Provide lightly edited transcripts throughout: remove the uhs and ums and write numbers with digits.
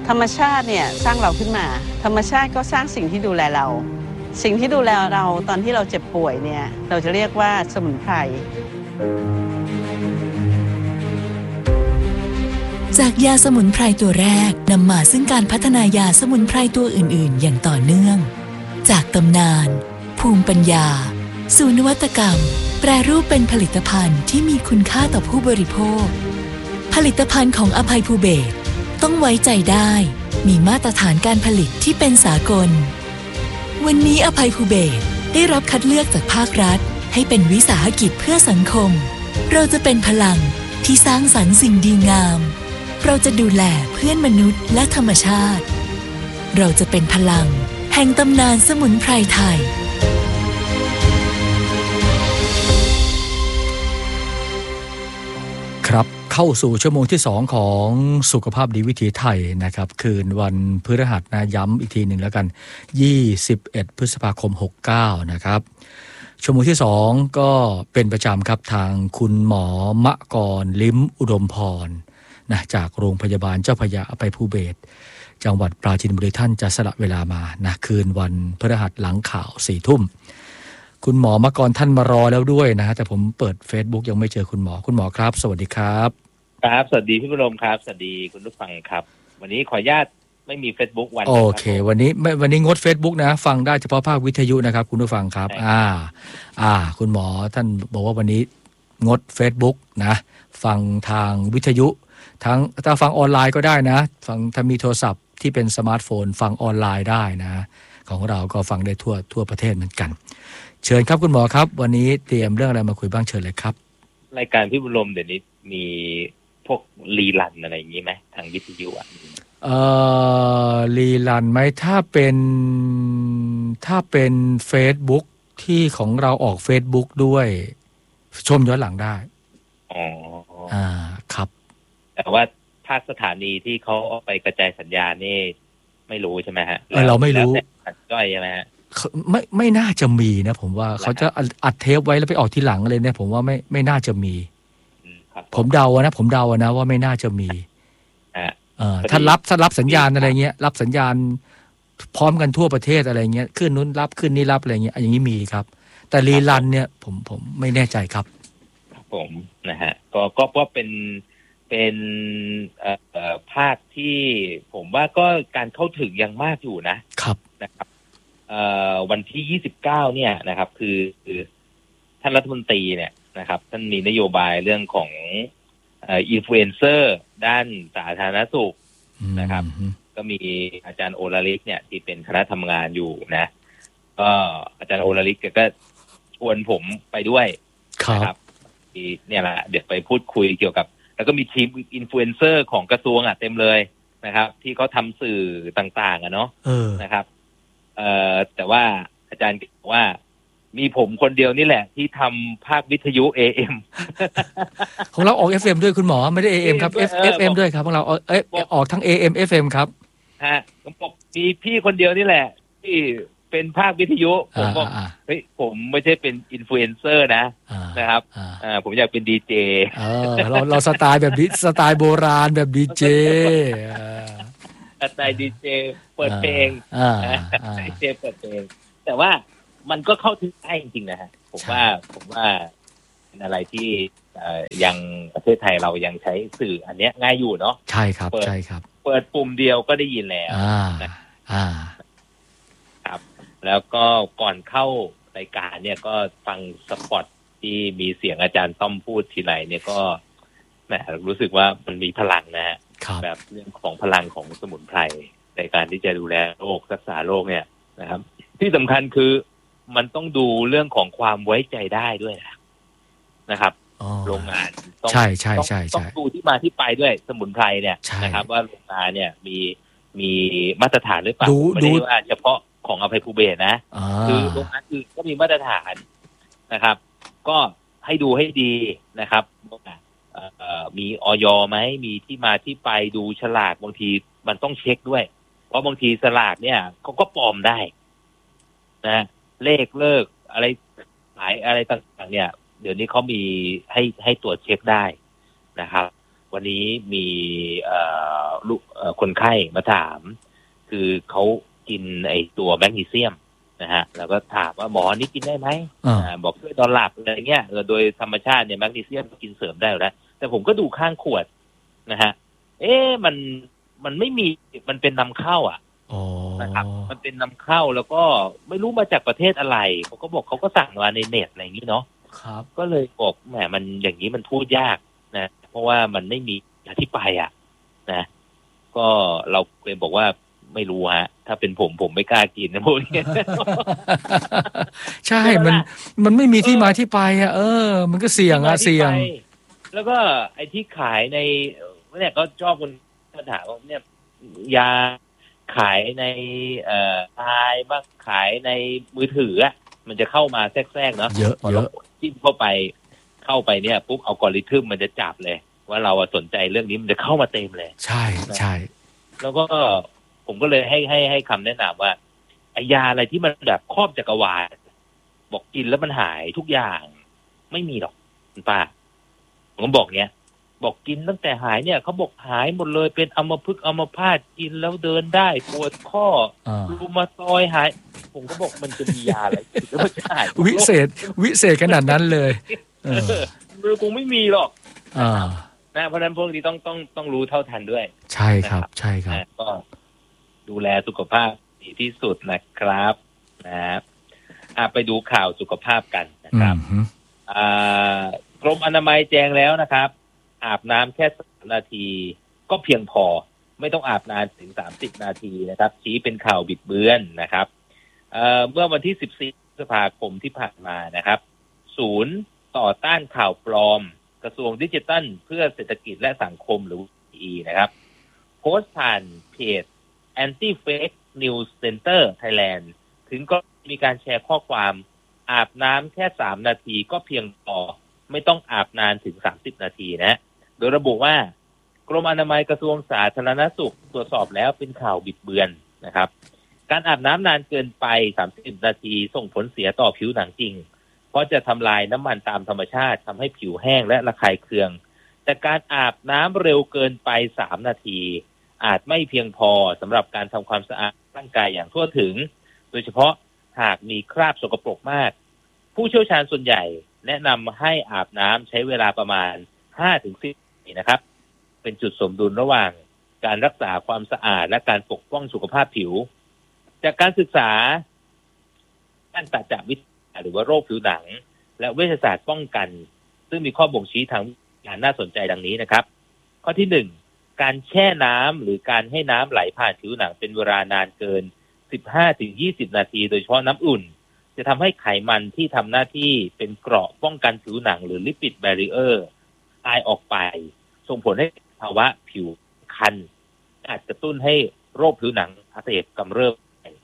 ธรรมชาติเนี่ยสร้างเราขึ้นมาธรรมชาติก็สร้างสิ่งที่ดูแลเราสิ่งที่ดูแลเราตอนที่เราเจ็บป่วยเนี่ยเราจะเรียกว่าสมุนไพรจากยาสมุนไพรตัวแรกนำมาซึ่งการพัฒนายาสมุนไพรตัวอื่นๆอย่างต่อเนื่องจากตำนานภูมิปัญญาสู่นวัตกรรมแปรรูปเป็นผลิตภัณฑ์ที่มีคุณค่าต่อผู้บริโภคผลิตภัณฑ์ของอภัยภูเบศรต้องไว้ใจได้มีมาตรฐานการผลิตที่เป็นสากลวันนี้อภัยภูเบศรได้รับคัดเลือกจากภาครัฐให้เป็นวิสาหกิจเพื่อสังคมเราจะเป็นพลังที่สร้างสรรค์สิ่งดีงามเราจะดูแลเพื่อนมนุษย์และธรรมชาติเราจะเป็นพลังแห่งตำนานสมุนไพรไทยครับเข้าสู่ชั่วโมงที่2ของสุขภาพดีวิถีไทยนะครับคืนวันพฤหัสนะย้ำอีกทีหนึ่งแล้วกัน21พฤษภาคม69นะครับชั่วโมงที่2ก็เป็นประจำครับทางคุณหมอมะกรลิ้มอุดมพรนะจากโรงพยาบาลเจ้าพระยาอภัยภูเบศรจังหวัดปราจีนบุรีท่านจะสละเวลามานะคืนวันพฤหัสหลังข่าว 4 ทุ่มคุณหมอมะกรท่านมารอแล้วด้วยนะฮะแต่ผมเปิด Facebook ยังไม่เจอคุณหมอครับสวัสดีครับครับสวัสดีพี่บรมครับสวัสดีคุณผู้ฟังครับวันนี้ขออนุญาตไม่มี Facebook วันโอเควันนี้งด Facebook นะฟังได้เฉพาะภาควิทยุนะครับคุณผู้ฟังครับคุณหมอท่านบอกว่าวันนี้งด Facebook นะฟังทางวิทยุทั้งถ้าฟังออนไลน์ก็ได้นะฟังถ้ามีโทรศัพท์ที่เป็นสมาร์ทโฟนฟังออนไลน์ได้นะของเราก็ฟังได้ทั่วประเทศเหมือนกันเชิญครับคุณหมอครับวันนี้เตรียมเรื่องอะไรมาคุยบ้างเชิญเลยครับรายการพี่บุญรมเดี๋ยวนี้มีพวกรีรันอะไรอย่างนี้ไหมทางวิทยุรีรันไหมถ้าเป็น Facebook ที่ของเราออก Facebook ด้วยชมย้อนหลังได้ครับแต่ว่าภาคสถานีที่เขาเอาไปกระจายสัญญาณนี่ไม่รู้ใช่ไหมฮะเราไม่รู้จ้อยใช่ไหมฮะไม่น่าจะมีนะผมว่าเขาจะอัดเทปไว้แล้วไปออกทีหลังเลยเนี่ยผมว่าไม่น่าจะมีผมเดานะว่าไม่น่าจะมีถ้ารับสัญญาณอะไรเงี้ยรับสัญญาณพร้อมกันทั่วประเทศอะไรเงี้ยขึ้นนู้นรับขึ้นนี่รับอะไรเงี้ยอย่างนี้มีครับแต่รีรันเนี่ยผมไม่แน่ใจครับผมนะฮะก็เป็นภาคที่ผมว่าก็การเข้าถึงยังมากอยู่นะครับวันที่29เนี่ยนะครับคือท่านรัฐมนตรีเนี่ยนะครับท่านมีนโยบายเรื่องของอินฟลูเอนเซอร์ด้านสาธารณสุขนะครับก็มีอาจารย์โอลาริกเนี่ยที่เป็นคณะทำงานอยู่นะก็อาจารย์โอลาริกก็ชวนผมไปด้วยครับเนี่ยแหละเดี๋ยวไปพูดคุยเกี่ยวกับแล้วก็มีทีมอินฟลูเอนเซอร์ของกระทรวงเต็มเลยนะครับที่เขาทำสื่อต่างๆเนาะนะครับแต่ว่าอาจารย์บอกว่ามีผมคนเดียวนี่แหละที่ทำภาควิทยุ AM ของเราออก FM ด้วยคุณหมอไม่ได้ AM ครับ FM ด้วยครับของเราออกทั้ง AM FM ครับผมบอกมีพี่คนเดียวนี่แหละที่เป็นภาควิทยุผมบอกเฮ้ยผมไม่ใช่เป็นอินฟลูเอนเซอร์นะครับผมอยากเป็นดีเจเราสไตล์แบบนี้สไตล์โบราณแบบดีเจสไตล์ดีเจเปิดเพลงดีเจเปิดเพลงแต่ว่ามันก็เข้าถึงได้จริงๆนะฮะผมว่าเป็นอะไรที่ยังประเทศไทยเรายังใช้สื่ออันเนี้ยง่ายอยู่เนาะใช่ครับเปิดปุ่มเดียวก็ได้ยินแล้วครับแล้วก็ก่อนเข้ารายการเนี่ยก็ฟังสปอตที่มีเสียงอาจารย์ต้อมพูดทีไรเนี่ยก็แหมรู้สึกว่ามันมีพลังนะฮะแบบเรื่องของพลังของสมุนไพรในการที่จะดูแลโรครักษาโรคเนี่ยนะครับที่สำคัญคือมันต้องดูเรื่องของความไว้ใจได้ด้วยนะครับโรงงานใช่ต้องดูที่มาที่ไปด้วยสมุนไพรเนี่ยนะครับว่าโรงงานเนี่ยมีมาตรฐานหรือเปล่าไม่ได้ว่าเฉพาะของอภัยภูเบศรนะคือโรงงานอื่นก็มีมาตรฐานนะครับก็ให้ดูให้ดีนะครับมีอย.ไหมมีที่มาที่ไปดูฉลากบางทีมันต้องเช็คด้วยเพราะบางทีฉลากเนี่ยเขาก็ปลอมได้นะเลขเลิกอะไรหมายอะไรต่างๆเนี่ยเดี๋ยวนี้เขามีให้ตรวจเช็คได้นะครับวันนี้มีคนไข้มาถามคือเขากินไอตัวแมกนีเซียมนะฮะแล้วก็ถามว่าหมอนี่กินได้ไหมบอกช่วยนอนหลับอะไรเงี้ยโดยธรรมชาติเนี่ยแมกนีเซียมกินเสริมได้อยู่แล้วแต่ผมก็ดูข้างขวดนะฮะมันไม่มีมันเป็นนำเข้านะครับมันเป็นนำเข้าแล้วก็ไม่รู้มาจากประเทศอะไรเขาก็บอกเขาก็สั่งมาในเน็ตอะไรอย่างนี้เนาะครับก็เลยบอกแหมมันอย่างนี้มันพูดยากนะเพราะว่ามันไม่มีอธิบายนะก็เราเลยบอกว่าไม่รู้ฮะถ้าเป็นผมไม่กล้ากินนะพวกนี้ใช่มันไม่มีที่มาที่ไปมันก็เสี่ยงเสี่ยงแล้วก็ไอ้ที่ขายในเนี่ยก็ชอบคนถามว่าเนี่ยยาขายในไลน์บ้างขายในมือถือมันจะเข้ามาแทรกๆเนาะเยอะจิ้มเข้าไปเนี่ยปุ๊บอัลกอริทึมมันจะจับเลยว่าเราสนใจเรื่องนี้มันจะเข้ามาเต็มเลยใช่ใช่แล้วก็ผมก็เลยให้คำแนะนำว่าไอ้ยาอะไรที่มันแบบครอบจักรวาลบอกกินแล้วมันหายทุกอย่างไม่มีหรอกคุณป้าผมก็บอกเนี้ยบอกกินตั้งแต่หายเนี่ยเขาบอกหายหมดเลยเป็นอัมพฤกษ์อัมพาตกินแล้วเดินได้ปวดข้อรูมาตอยหายผมก็บอกมันจะมียาอะไรแล้วมันจะหายวิเศษขนาดนั้นเลยมันคงไม่มีหรอกนะเพราะนั้นพวกนี้ต้องรู้เท่าทันด้วยใช่ครับใช่ครับก็ดูแลสุขภาพดีที่สุดนะครับนะไปดูข่าวสุขภาพกันนะครับกรมอนามัยแจ้งแล้วนะครับอาบน้ำแค่3 นาทีก็เพียงพอไม่ต้องอาบนานถึง30 นาทีนะครับชี้เป็นข่าวบิดเบือนนะครับเมื่อวันที่14 พฤษภาคมที่ผ่านมานะครับศูนย์ต่อต้านข่าวปลอมกระทรวงดิจิทัลเพื่อเศรษฐกิจและสังคมหรือ DE นะครับโพสต์ผ่านเพจ Anti Fake News Center Thailand ถึงก็มีการแชร์ข้อความอาบน้ำแค่3 นาทีก็เพียงพอไม่ต้องอาบนานถึง30 นาทีนะโดยระบุว่ากรมอนามัยกระทรวงสาธารณสุขตรวจสอบแล้วเป็นข่าวบิดเบือนนะครับการอาบน้ำนานเกินไป30 นาทีส่งผลเสียต่อผิวหนังจริงเพราะจะทำลายน้ำมันตามธรรมชาติทำให้ผิวแห้งและระคายเคืองแต่การอาบน้ำเร็วเกินไป3 นาทีอาจไม่เพียงพอสำหรับการทำความสะอาดร่างกายอย่างทั่วถึงโดยเฉพาะหากมีคราบสกปรกมากผู้เชี่ยวชาญส่วนใหญ่แนะนำให้อาบน้ำใช้เวลาประมาณ 5-10 นาทีนะครับเป็นจุดสมดุลระหว่างการรักษาความสะอาดและการปกป้องสุขภาพผิวจากการศึกษาด้านตัดจากวิทยาหรือว่าโรคผิวหนังและเวชศาสตร์ป้องกันซึ่งมีข้อบ่งชี้ทางวิทยาน่าสนใจดังนี้นะครับข้อที่1การแช่น้ำหรือการให้น้ำไหลผ่านผิวหนังเป็นเวลานานเกิน 15-20 นาทีโดยเฉพาะน้ำอุ่นจะทำให้ไขมันที่ทำหน้าที่เป็นเกราะป้องกันผิวหนังหรือลิปิดแบรีเออร์คลายออกไปส่งผลให้ภาวะผิวคันอาจกระตุ้นให้โรคผิวหนังอักเสบกำเริบ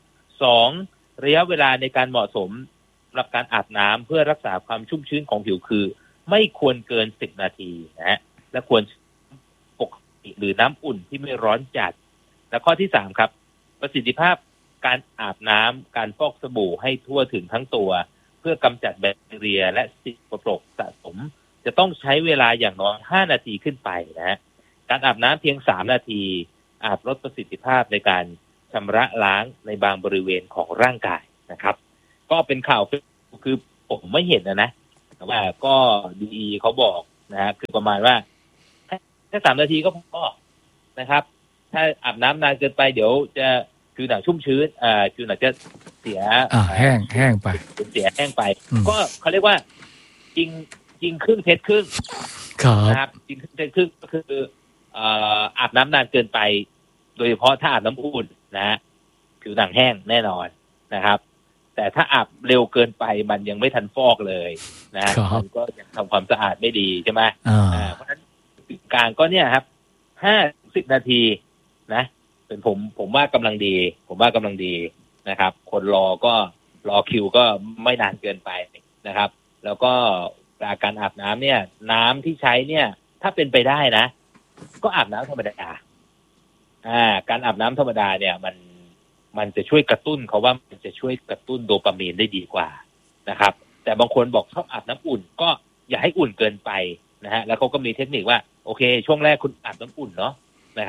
2. ระยะเวลาในการเหมาะสมสำหรับการอาบน้ำเพื่อรักษาความชุ่มชื้นของผิวคือไม่ควรเกิน10 นาทีนะฮะและควรปกติหรือน้ำอุ่นที่ไม่ร้อนจัดและข้อที่3ครับประสิทธิภาพการอาบน้ำการฟอกสบู่ให้ทั่วถึงทั้งตัวเพื่อกำจัดแบคทีเรียและสิ่งสกปรกสะสมจะต้องใช้เวลาอย่างน้อย5 นาทีขึ้นไปนะฮะการอาบน้ำเพียง3 นาทีอาจลดประสิทธิภาพในการชำระล้างในบางบริเวณของร่างกายนะครับก็เป็นข่าวคือผมไม่เห็นนะแต่ว่าก็ดีเขาบอกนะฮะคือประมาณว่าแค่3 นาทีก็พอนะครับถ้าอาบน้ำนานเกินไปเดี๋ยวจะผิวหนังชุ่มชื้นผิวหนังจะเสียแห้งไปเสียแห้งไปก็เขาเรียกว่าจริงครึ่งเท็จครึ่งนะครับจริงครึ่งเท็จครึ่งก็คืออาบน้ำนานเกินไปโดยเฉพาะถ้าอาบน้ำอุ่นนะผิวหนังแห้งแน่นอนนะครับแต่ถ้าอาบเร็วเกินไปมันยังไม่ทันฟอกเลยนะมันก็ยังทำความสะอาดไม่ดีใช่ไหมเพราะฉะนั้นกลางก็เนี่ยครับ5-10 นาทีนะเป็นผมว่ากำลังดีนะครับคนรอคิวก็ไม่นานเกินไปนะครับแล้วก็การอาบน้ำเนี่ยน้ำที่ใช้เนี่ยถ้าเป็นไปได้นะก็อาบน้ำธรรมดาการอาบน้ำธรรมดาเนี่ยมันจะช่วยกระตุ้นเขาว่ามันจะช่วยกระตุ้นโดปามีนได้ดีกว่านะครับแต่บางคนบอกชอบอาบน้ำอุ่นก็อย่าให้อุ่นเกินไปนะฮะแล้วเขาก็มีเทคนิคว่าโอเคช่วงแรกคุณอาบน้ำอุ่นเนาะนะครับ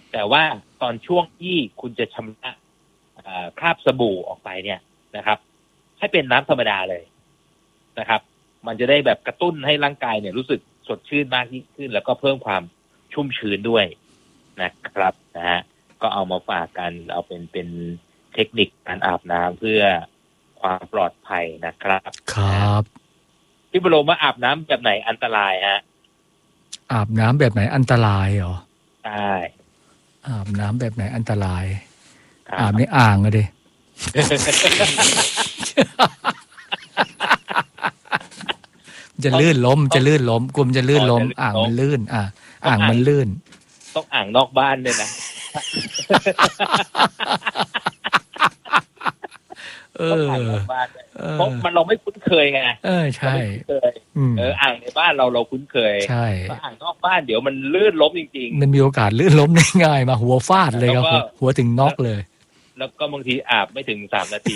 แต่ว่าตอนช่วงที่คุณจะชำระคราบสบู่ออกไปเนี่ยนะครับให้เป็นน้ำธรรมดาเลยนะครับมันจะได้แบบกระตุ้นให้ร่างกายเนี่ยรู้สึกสดชื่นมากยิ่งขึ้นแล้วก็เพิ่มความชุ่มชื้นด้วยนะครับนะฮะก็เอามาฝากกันเอาเป็นเทคนิคการอาบน้ำเพื่อความปลอดภัยนะครับครับพี่บรมว่าอาบน้ำแบบไหนอันตรายฮะอาบน้ำแบบไหนอันตรายเหรอใช่อาบน้ำแบบไหนอันตรายอาบในอ่างอะดิ จะลื่นล้มกลัวจะลื่นล้มอ่างมันลื่นอ่างมันลื่นต้องอ่างนอกบ้านด้วยนะอ่างนอกบ้านเพราะมันเราไม่คุ้นเคยไงใช่อ่างในบ้านเราคุ้นเคยใช่อ่างนอกบ้านเดี๋ยวมันลื่นล้มจริงๆมันมีโอกาสลื่นล้มได้ง่ายมาหัวฟาดเลยครับหัวถึงน็อกเลยแล้วก็บางทีอาบไม่ถึง3 นาที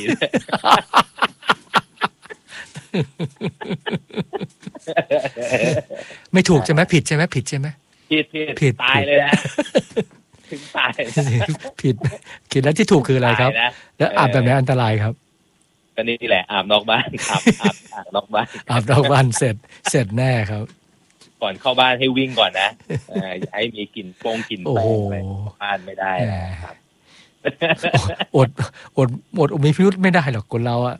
ไม่ถูกใช่ไหมผิดใช่ไหมผิดตายเลยนะถึงตายผิดแล้วที่ถูกคืออะไรครับแล้วอาบแบบไหนอันตรายครับก็นี่แหละอาบนอกบ้านอาบนอกบ้านอาบนอกบ้านเสร็จแน่ครับก่อนเข้าบ้านให้วิ่งก่อนนะให้มีกลิ่นโป้งกลิ่นแป้งอะไรบ้านไม่ได้นะครับอดมีพิรุธไม่ได้หรอกคนเราอะ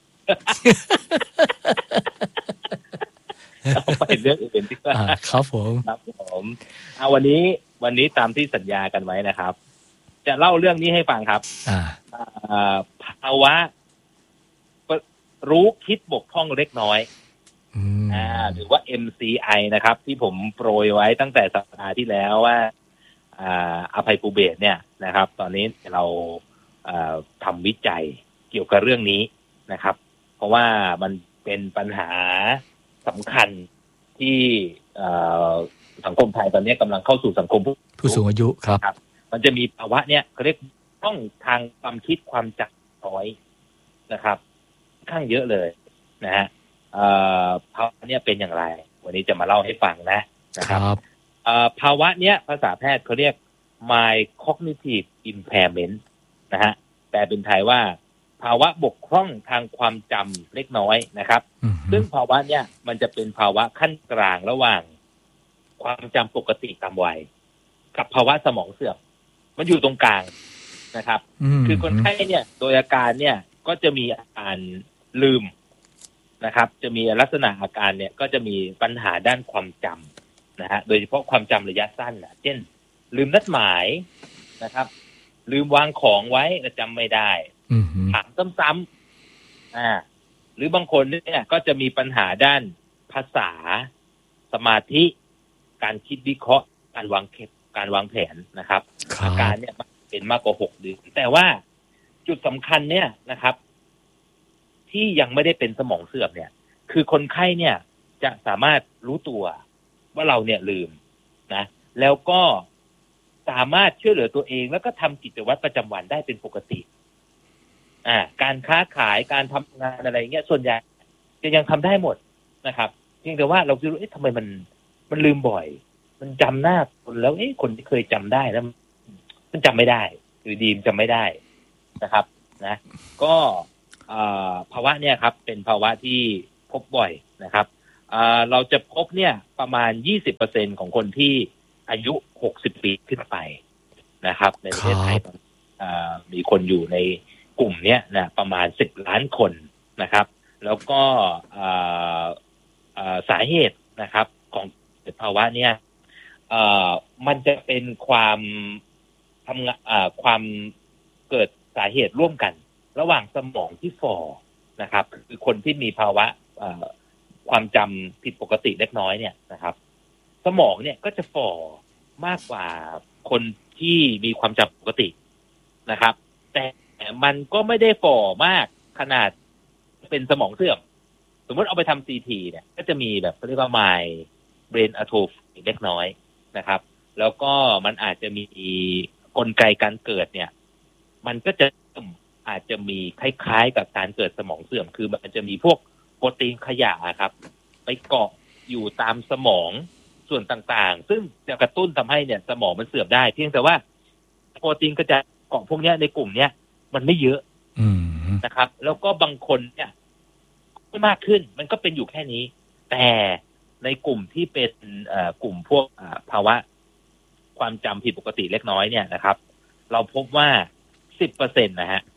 ไปเรื่องอื่นดีกว่าครับผมวันนี้ตามที่สัญญากันไว้นะครับจะเล่าเรื่องนี้ให้ฟังครับภาวะรู้คิดบกพร่องเล็กน้อยหรือว่า MCI นะครับที่ผมโปรยไว้ตั้งแต่สัปดาห์ที่แล้วว่าอภัยภูเบศรเนี่ยนะครับตอนนี้เราทำวิจัยเกี่ยวกับเรื่องนี้นะครับเพราะว่ามันเป็นปัญหาสำคัญที่สังคมไทยตอนนี้กำลังเข้าสู่สังคมผู้สูงอายุครับมันจะมีภาวะเนี่ยเขาเรียกต้องทางความคิดความจำน้อยนะครับค่อนข้างเยอะเลยนะฮะภาวะเนี่ยเป็นอย่างไรวันนี้จะมาเล่าให้ฟังนะครับภาวะเนี้ยภาษาแพทย์เขาเรียก mild cognitive impairment นะฮะแปลเป็นไทยว่าภาวะบกพร่องทางความจำเล็กน้อยนะครับซึ่งภาวะเนี้ยมันจะเป็นภาวะขั้นกลางระหว่างความจำปกติตามวัยกับภาวะสมองเสื่อมมันอยู่ตรงกลางนะครับคือคนไข้เนี่ยโดยอาการเนี่ยก็จะมีอาการลืมนะครับจะมีลักษณะอาการเนี่ยก็จะมีปัญหาด้านความจำนะฮะโดยเฉพาะความจำระยะสั้นนะเช่นลืมนัดหมายนะครับลืมวางของไว้แล้วจำไม่ได้ถามซ้ำๆหรือบางคนเนี่ยก็จะมีปัญหาด้านภาษาสมาธิการคิดวิเคราะห์การวางแผนนะครับอาการเนี่ยเป็นมากกว่า6 เดือนแต่ว่าจุดสำคัญเนี่ยนะครับที่ยังไม่ได้เป็นสมองเสื่อมเนี่ยคือคนไข้เนี่ยจะสามารถรู้ตัวว่าเราเนี่ยลืมนะแล้วก็สามารถช่วยเหลือตัวเองแล้วก็ทำกิจวัตรประจำวันได้เป็นปกติการค้าขายการทำงานอะไรเงี้ยส่วนใหญ่จะยังทำได้หมดนะครับเพียงแต่ว่าเราจะรู้ทำไมมันลืมบ่อยมันจำหน้าคนแล้วคนที่เคยจำได้แล้วมันจำไม่ได้หรือดีมจำไม่ได้นะครับนะก็ภาวะเนี่ยครับเป็นภาวะที่พบบ่อยนะครับเราจะพบเนี่ยประมาณ 20% ของคนที่อายุ60 ปีขึ้นไปนะครับในประเทศไทยมีคนอยู่ในกลุ่มเนี้ยนะประมาณ10 ล้านคนนะครับแล้วก็สาเหตุนะครับของภาวะเนี้ยมันจะเป็นความเกิดสาเหตุร่วมกันระหว่างสมองที่ฝ่อนะครับคือคนที่มีภาวะความจำผิดปกติเล็กน้อยเนี่ยนะครับสมองเนี่ยก็จะฝ่อมากกว่าคนที่มีความจำปกตินะครับแต่มันก็ไม่ได้ฝ่อมากขนาดเป็นสมองเสื่อมสมมติเอาไปทำ CT เนี่ยก็จะมีแบบเรียกว่า mild brain atrophy เล็กน้อยนะครับแล้วก็มันอาจจะมีกลไกการเกิดเนี่ยมันก็จะอาจจะมีคล้ายๆกับการเกิดสมองเสื่อมคือมันจะมีพวกโปรตีนขยะครับไปเกาะอยู่ตามสมองส่วนต่างๆซึ่งจะกระตุ้นทำให้เนี่ยสมองมันเสื่อมได้เพียงแต่ว่าโปรตีนกระจายเกาะพวกนี้ในกลุ่มเนี้ยมันไม่เยอะนะครับแล้วก็บางคนเนี่ยไม่มากขึ้นมันก็เป็นอยู่แค่นี้แต่ในกลุ่มที่เป็นกลุ่มพวกภาวะความจำผิดปกติเล็กน้อยเนี่ยนะครับเราพบว่า 10% นะฮะ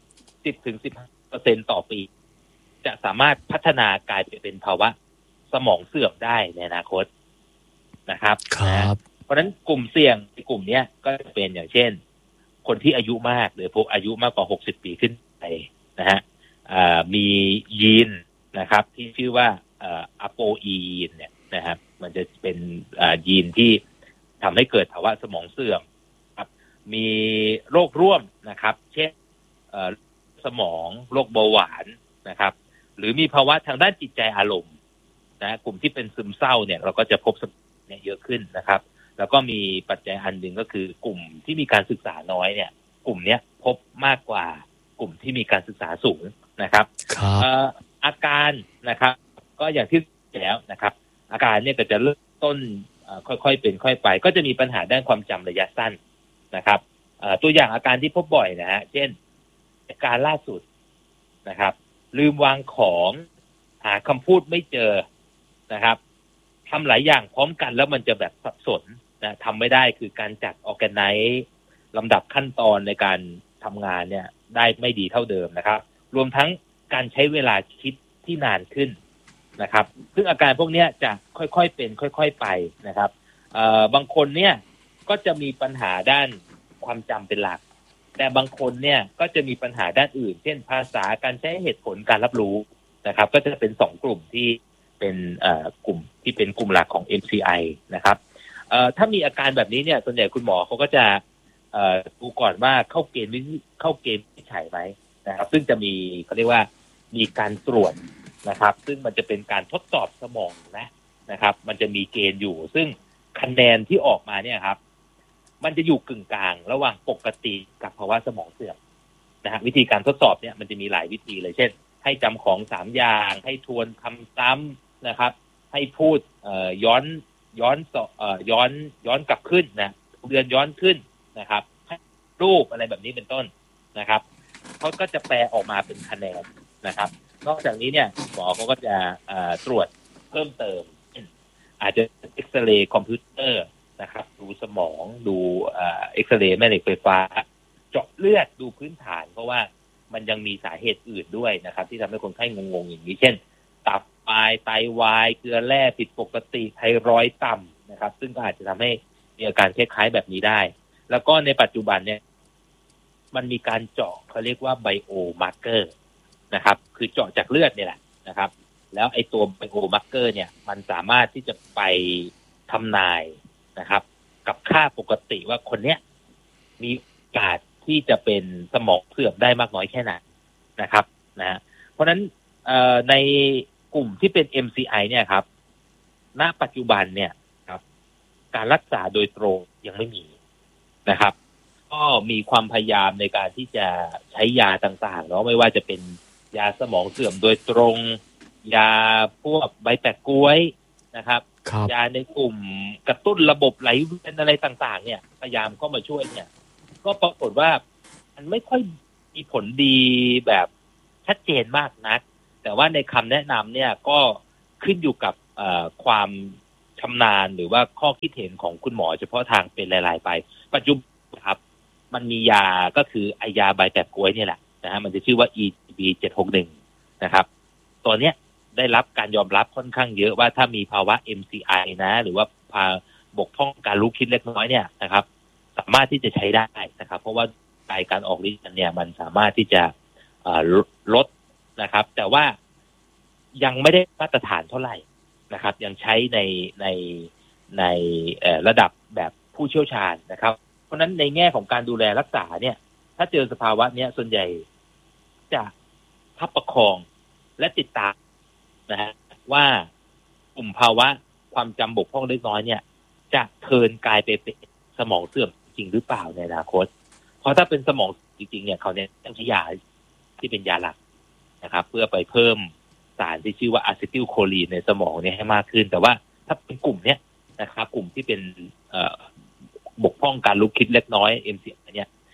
10-15% ต่อปีจะสามารถพัฒนากลายไปเป็นภาวะสมองเสื่อมได้ในอนาคตนะครับเพราะฉะนั้นกลุ่มเสี่ยงในกลุ่มนี้ก็จะเป็นอย่างเช่นคนที่อายุมากหรือพวกอายุมากกว่า60 ปีขึ้นไปนะฮะมียีนนะครับที่ชื่อว่าอะโปอีนเนี่ยนะครับมันจะเป็นยีนที่ทำให้เกิดภาวะสมองเสื่อมครับมีโรคร่วมนะครับเช่นสมองโรคเบาหวานนะครับหรือมีภาวะทางด้านจิตใจอารมณ์นะกลุ่มที่เป็นซึมเศร้าเนี่ยเราก็จะพบเนี่ยเยอะขึ้นนะครับแล้วก็มีปัจจัยอันหนึ่งก็คือกลุ่มที่มีการศึกษาน้อยเนี่ยกลุ่มนี้พบมากกว่ากลุ่มที่มีการศึกษาสูงนะครับอาการนะครับก็อย่างที่แล้วนะครับอาการเนี่ยก็จะเริ่มต้นค่อยๆเป็นค่อยไปก็จะมีปัญหาด้านความจำระยะสั้นนะครับตัวอย่างอาการที่พบบ่อยนะฮะเช่นอาการล่าสุดนะครับลืมวางของหาคำพูดไม่เจอนะครับทำหลายอย่างพร้อมกันแล้วมันจะแบบสับสนนะทำไม่ได้คือการจัดออร์แกไนซ์ลำดับขั้นตอนในการทำงานเนี่ยได้ไม่ดีเท่าเดิมนะครับรวมทั้งการใช้เวลาคิดที่นานขึ้นนะครับซึ่งอาการพวกนี้จะค่อยๆเป็นค่อยๆไปนะครับบางคนเนี่ยก็จะมีปัญหาด้านความจำเป็นหลักแต่บางคนเนี่ยก็จะมีปัญหาด้านอื่นเช่นภาษาการใช้เหตุผลการรับรู้นะครับก็จะเป็น2กลุ่มที่เป็นกลุ่มที่เป็นกลุ่มหลักของ MCI นะครับถ้ามีอาการแบบนี้เนี่ยส่วนใหญ่คุณหมอเขาก็จะดูก่อนว่าเข้าเกณฑ์วินิจฉัยไหมนะครับซึ่งจะมีเขาเรียกว่ามีการตรวจนะครับซึ่งมันจะเป็นการทดสอบสมองนะครับมันจะมีเกณฑ์อยู่ซึ่งคะแนนที่ออกมาเนี่ยครับมันจะอยู่กึ่งกลางระหว่างปกติกับภาวะสมองเสื่อมนะฮะวิธีการทดสอบเนี่ยมันจะมีหลายวิธีเลยเช่นให้จำของ3อย่างให้ทวนคำซ้ำนะครับให้พูดย้อนกลับขึ้นนะเดือนย้อนขึ้นนะครับรูปอะไรแบบนี้เป็นต้นนะครับเขาก็จะแปลออกมาเป็นคะแนนนะครับนอกจากนี้เนี่ยหมอเขาก็จะตรวจเพิ่มเติมอาจจะเอ็กซเรย์คอมพิวเตอร์นะครับดูสมองดูเอ็กซเรย์แม่เหล็กไฟฟ้าเจาะเลือดดูพื้นฐานเพราะว่ามันยังมีสาเหตุอื่นด้วยนะครับที่ทำให้คนไข้งงๆอย่างนี้เช่นตับวายไตวายเกลือแร่ผิดปกติไทรอยด์ต่ำนะครับซึ่งก็อาจจะทำให้มีอาการคล้ายๆแบบนี้ได้แล้วก็ในปัจจุบันเนี่ยมันมีการเจาะเขาเรียกว่าไบโอมาร์เกอร์นะครับคือเจาะจากเลือดเนี่ยแหละนะครับแล้วไอ้ตัวไบโอมาร์เกอร์เนี่ยมันสามารถที่จะไปทำนายนะครับกับค่าปกติว่าคนเนี้ยมีโอกาสที่จะเป็นสมองเสื่อมได้มากน้อยแค่ไหนนะครับนะเพราะฉะนั้นในกลุ่มที่เป็น MCI เนี่ยครับณปัจจุบันเนี่ยครับการรักษาโดยตรงยังไม่มีนะครับก็มีความพยายามในการที่จะใช้ยาต่างๆเนาะไม่ว่าจะเป็นยาสมองเสื่อมโดยตรงยาพวกใบแปะก๊วยนะครับยาในกลุ่มกระตุ้นระบบไหลเวียนอะไรต่างๆเนี่ยพยายามเข้ามาช่วยเนี่ยก็ปรากฏว่ามันไม่ค่อยมีผลดีแบบชัดเจนมากนักแต่ว่าในคำแนะนำเนี่ยก็ขึ้นอยู่กับความชำนาญหรือว่าข้อคิดเห็นของคุณหมอเฉพาะทางเป็นรายๆไปปัจจุบันครับมันมียาก็คือไอยาใบแปะก๊วยเนี่ยแหละนะฮะมันจะชื่อว่า EGB761 นะครับตัวเนี้ยได้รับการยอมรับค่อนข้างเยอะว่าถ้ามีภาวะ MCI นะหรือว่าบกพร่องการรู้คิดเล็กน้อยเนี่ยนะครับสามารถที่จะใช้ได้นะครับเพราะว่าการออกฤทธิ์เนี่ยมันสามารถที่จะลดนะครับแต่ว่ายังไม่ได้มาตรฐานเท่าไหร่นะครับยังใช้ในระดับแบบผู้เชี่ยวชาญนะครับเพราะฉะนั้นในแง่ของการดูแลรักษาเนี่ยถ้าเจอสภาวะเนี้ยส่วนใหญ่จะทับประคองและติดตามนะฮะว่ากลุ่มภาวะความจำบกพร่องเล็กน้อยเนี่ยจะเทิร์นกลายไปเป็นสมองเสื่อมจริงหรือเปล่าในอนาคตเพราะถ้าเป็นสมองจริงๆเนี่ยเขาเนี่ยต้องใช้ยาที่เป็นยาหลักนะครับเพื่อไปเพิ่มสารที่ชื่อว่าอะซิติลโคลีนในสมองเนี่ยให้มากขึ้นแต่ว่าถ้าเป็นกลุ่มเนี้ยนะครับกลุ่มที่เป็นบกพร่องการรู้คิดเล็กน้อย MCI เนี่ย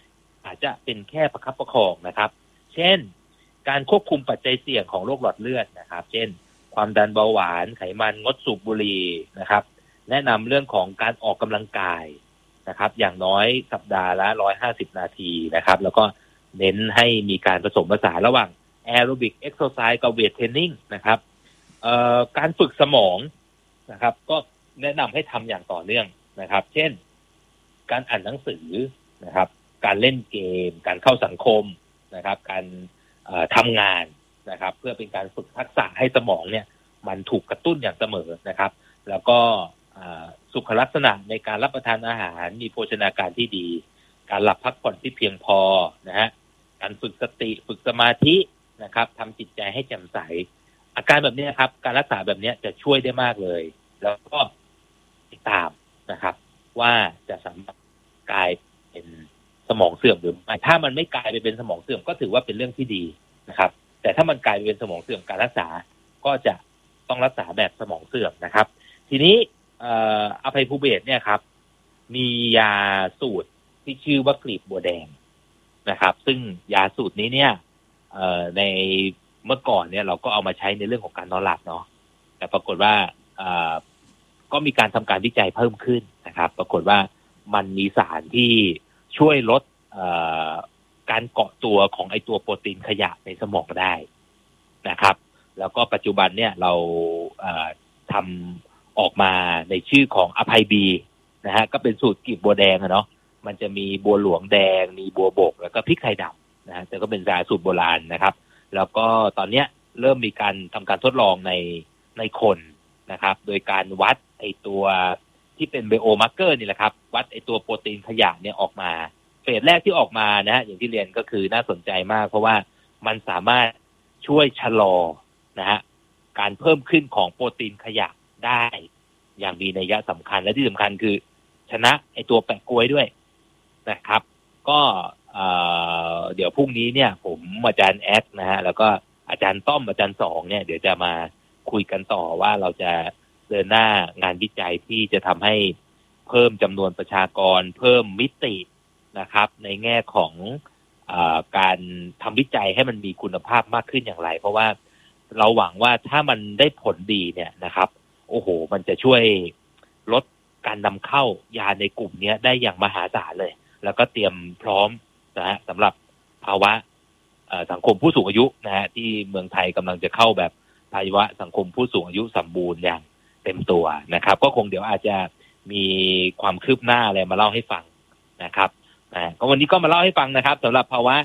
จะเป็นแค่ประคับประคองนะครับเช่นการควบคุมปัจจัยเสี่ยงของโรคหลอดเลือดนะครับเช่นความดันเบาหวานไขมันงดสูบบุหรี่นะครับแนะนำเรื่องของการออกกำลังกายนะครับอย่างน้อยสัปดาห์ละ150นาทีนะครับแล้วก็เน้นให้มีการผสมผสานระหว่างแอโรบิกเอ็กซ์ไซส์กับเวทเทรนนิ่งนะครับการฝึกสมองนะครับก็แนะนำให้ทำอย่างต่อเนื่องนะครับเช่นการอ่านหนังสือนะครับการเล่นเกมการเข้าสังคมนะครับการทำงานนะครับเพื่อเป็นการฝึกทักษะให้สมองเนี่ยมันถูกกระตุ้นอย่างเสมอนะครับแล้วก็สุขลักษณะในการรับประทานอาหารมีโภชนาการที่ดีการหลับพักผ่อนที่เพียงพอนะฮะการฝึกสติฝึกสมาธินะครับทำจิตใจให้แจ่มใสอาการแบบนี้ครับการรักษาแบบนี้จะช่วยได้มากเลยแล้วก็ติดตามนะครับว่าจะสามารถกลายเป็นสมองเสื่อมหรือไม่ถ้ามันไม่กลายไปเป็นสมองเสื่อมก็ถือว่าเป็นเรื่องที่ดีนะครับแต่ถ้ามันกลายไปเป็นสมองเสื่อมการรักษาก็จะต้องรักษาแบบสมองเสื่อมนะครับทีนี้อภัยภูเบศรเนี่ยครับมียาสูตรที่ชื่อว่ากลีบบัวแดงนะครับซึ่งยาสูตรนี้เนี่ยในเมื่อก่อนเนี่ยเราก็เอามาใช้ในเรื่องของการนอนหลับเนาะแต่ปรากฏว่าก็มีการทำการวิจัยเพิ่มขึ้นนะครับปรากฏว่ามันมีสารที่ช่วยลดการเกาะตัวของไอตัวโปรตีนขยะในสมองได้นะครับแล้วก็ปัจจุบันเนี่ยเราทำออกมาในชื่อของอภัยบีนะฮะก็เป็นสูตรกลีบบัวแดงเนาะมันจะมีบัวหลวงแดงมีบัวบกแล้วก็พริกไทยดำนะฮะแต่ก็เป็นยาสูตรโบราณนะครับแล้วก็ตอนเนี้ยเริ่มมีการทำการทดลองในคนนะครับโดยการวัดไอตัวที่เป็นไบโอมาร์เกอร์นี่แหละครับวัดไอตัวโปรตีนขยะเนี่ยออกมาเฟสแรกที่ออกมานะฮะอย่างที่เรียนก็คือน่าสนใจมากเพราะว่ามันสามารถช่วยชะลอนะฮะการเพิ่มขึ้นของโปรตีนขยะได้อย่างมีนัยสำคัญและที่สำคัญคือชนะไอตัวแปะกล้วยด้วยนะครับก็เดี๋ยวพรุ่งนี้เนี่ยผมอาจารย์แอดนะฮะแล้วก็อาจารย์ต้อมอาจารย์สองเนี่ยเดี๋ยวจะมาคุยกันต่อว่าเราจะเดินหน้างานวิจัยที่จะทำให้เพิ่มจำนวนประชากรเพิ่มมิตินะครับในแง่ของการทำวิจัยให้มันมีคุณภาพมากขึ้นอย่างไรเพราะว่าเราหวังว่าถ้ามันได้ผลดีเนี่ยนะครับโอ้โหมันจะช่วยลดการนำเข้ายาในกลุ่มนี้ได้อย่างมหาศาลเลยแล้วก็เตรียมพร้อมนะฮะสำหรับภาวะสังคมผู้สูงอายุนะฮะที่เมืองไทยกำลังจะเข้าแบบภาวะสังคมผู้สูงอายุสมบูรณ์อย่างเต็มตัวนะครับก็คงเดี๋ยวอาจจะมีความคืบหน้าอะไรมาเล่าให้ฟังนะครับก็วันนี้ก็มาเล่าให้ฟังนะครับสำหรับภาวะ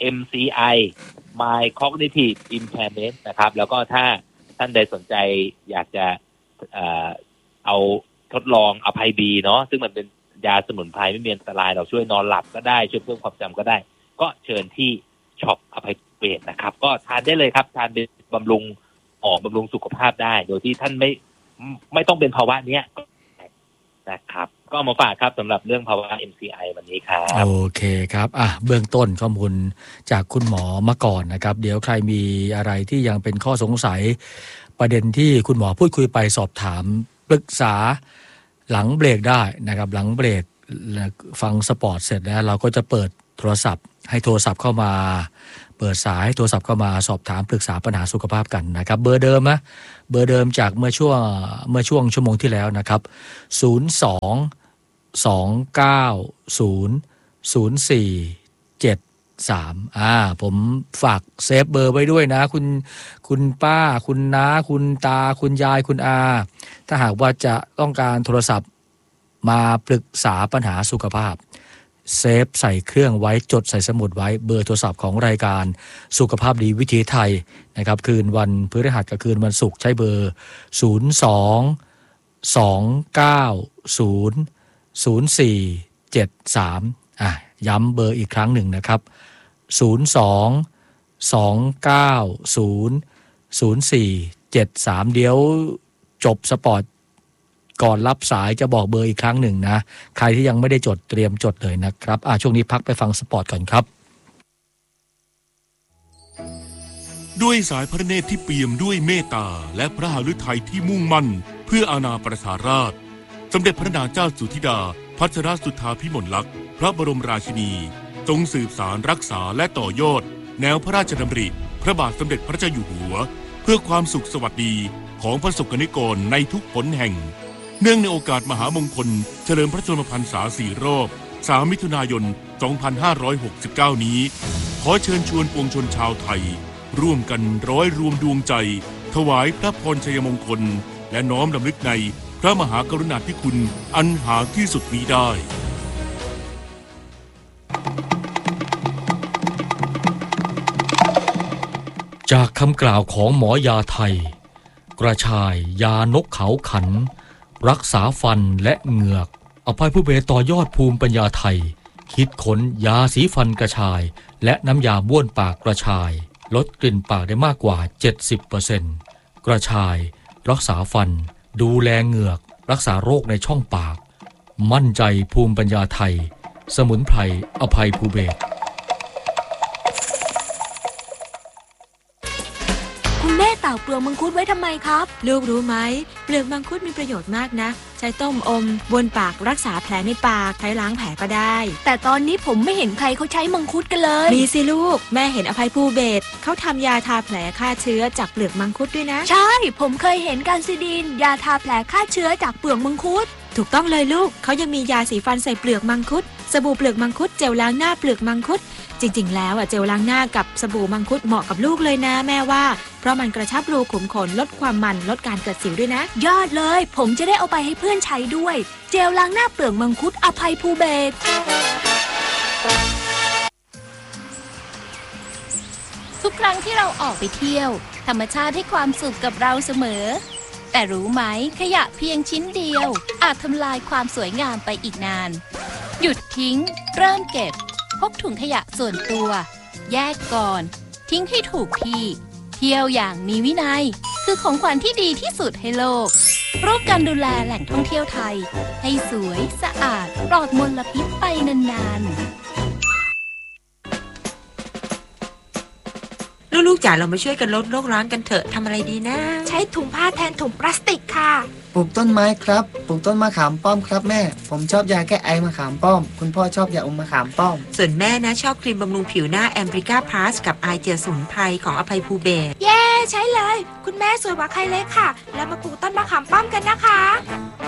MCI Mild Cognitive Impairment นะครับแล้วก็ถ้าท่านใดสนใจอยากจะเอาทดลองอภัยบีเนาะซึ่งมันเป็นยาสมุนไพรไม่มีอันตรายเราช่วยนอนหลับก็ได้ช่วยเพิ่มความจำก็ได้ก็เชิญที่ช็อปอภัยเวทนะครับก็ทานได้เลยครับทานเป็นบำรุงบำรุงสุขภาพได้โดยที่ท่านไม่ต้องเป็นภาวะเนี้ยนะครับก็มาฝากครับสำหรับเรื่องภาวะ MCI วันนี้ครับโอเคครับเบื้องต้นข้อมูลจากคุณหมอมาก่อนนะครับเดี๋ยวใครมีอะไรที่ยังเป็นข้อสงสัยประเด็นที่คุณหมอพูดคุยไปสอบถามปรึกษาหลังเบรกได้นะครับหลังเบรกฟังสปอร์ตเสร็จแล้วเราก็จะเปิดโทรศัพท์ให้โทรศัพท์เข้ามาเปิดสายให้โทรศัพท์เข้ามาสอบถามปรึกษาปัญหาสุขภาพกันนะครับเบอร์เดิมจากเมื่อช่วงชั่วโมงที่แล้วนะครับ02-290-0473ผมฝากเซฟเบอร์ไว้ด้วยนะคุณป้าคุณน้าคุณตาคุณยายคุณอาถ้าหากว่าจะต้องการโทรศัพท์มาปรึกษาปัญหาสุขภาพเซฟใส่เครื่องไว้จดใส่สมุดไว้เบอร์โทรศัพท์ของรายการสุขภาพดีวิถีไทยนะครับคืนวันพฤหัสกับคืนวันศุกร์ใช้เบอร์02-290-0473ย้ำเบอร์อีกครั้งหนึ่งนะครับ02-290-0473เดี๋ยวจบสปอร์ตก่อนรับสายจะบอกเบอร์อีกครั้งหนึ่งนะใครที่ยังไม่ได้จดเตรียมจดเลยนะครับช่วงนี้พักไปฟังสปอร์ตก่อนครับด้วยสายพระเนตรที่เปี่ยมด้วยเมตตาและพระหฤทัยที่มุ่งมั่นเพื่ออาณาประชาราษฎร์สมเด็จพระนางเจ้าสุธิดาพัชรสุทธาภิมลลักษณ์พระบรมราชินีทรงสืบสานรักษาและต่อยอดแนวพระราชดำริพระบาทสมเด็จพระเจ้าอยู่หัวเพื่อความสุขสวัสดีของประสบกนิกรในทุกหนแห่งเนื่องในโอกาสมหามงคลเฉลิมพระชนมพรรษา4 รอบ3 มิถุนายน 2569 นี้ขอเชิญชวนปวงชนชาวไทยร่วมกันร้อยรวมดวงใจถวายพระพรชัยมงคลและน้อมรำลึกในพระมหากรุณาธิคุณอันหาที่สุดมิได้จากคำกล่าวของหมอยาไทยกระชายยานกเขาขันรักษาฟันและเหงือกอภัยผู้เบต่อยอดภูมิปัญญาไทยคิดค้นยาสีฟันกระชายและน้ำยาบ้วนปากกระชายลดกลิ่นปากได้มากกว่า 70% กระชายรักษาฟันดูแลเหงือกรักษาโรคในช่องปากมั่นใจภูมิปัญญาไทยสมุนไพรอภัยภูเบศคุณแม่ตากเปลือกมังคุดไว้ทำไมครับลูกรู้ไหมเปลือกมังคุดมีประโยชน์มากนะใช้ต้มอมบ้วนปากรักษาแผลในปากใช้ล้างแผลก็ได้แต่ตอนนี้ผมไม่เห็นใครเขาใช้มังคุดกันเลยมีสิลูกแม่เห็นอภัยภูเบศเขาทำยาทาแผลฆ่าเชื้อจากเปลือกมังคุดด้วยนะใช่ผมเคยเห็นการซิดีนยาทาแผลฆ่าเชื้อจากเปลือกมังคุดถูกต้องเลยลูกเขายังมียาสีฟันใส่เปลือกมังคุดสบู่เปลือกมังคุดเจลล้างหน้าเปลือกมังคุดจริงๆแล้วเจลล้างหน้ากับสบู่มังคุดเหมาะกับลูกเลยนะแม่ว่าเพราะมันกระชับรูขุมขนลดความมันลดการเกิดสิวด้วยนะยอดเลยผมจะได้เอาไปให้เพื่อนใช้ด้วยเจลล้างหน้าเปลือกมังคุดอภัยภูเบศทุกครั้งที่เราออกไปเที่ยวธรรมชาติให้ความสุขกับเราเสมอแต่รู้ไหมขยะเพียงชิ้นเดียวอาจทำลายความสวยงามไปอีกนานหยุดทิ้งเริ่มเก็บพกถุงขยะส่วนตัวแยกก่อนทิ้งให้ถูกที่เที่ยวอย่างมีวินัยคือของขวัญที่ดีที่สุดให้โลกร่วมกันดูแลแหล่งท่องเที่ยวไทยให้สวยสะอาดปลอดมลพิษไปนานๆลูกๆจ๋าเรามาช่วยกันลดโลกร้อนกันเถอะทำอะไรดีนะใช้ถุงผ้าแทนถุงพลาสติกค่ะปลูกต้นไม้ครับปลูกต้นมะขามป้อมครับแม่ผมชอบยาแก้ไอมะขามป้อมคุณพ่อชอบยาอมมะขามป้อมส่วนแม่นะชอบครีมบำรุงผิวหน้าแอมบริก้าพลัสกับไอเจลสมุนไพรของอภัยภูเบศเย้ใช้เลยคุณแม่สวยกว่าใครเลยค่ะแล้วมาปลูกต้นมะขามป้อมกันนะคะ